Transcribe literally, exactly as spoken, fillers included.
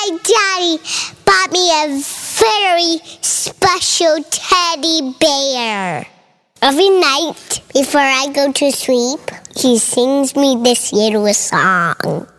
My daddy bought me a very special teddy bear. Every night before I go to sleep, he sings me this little song.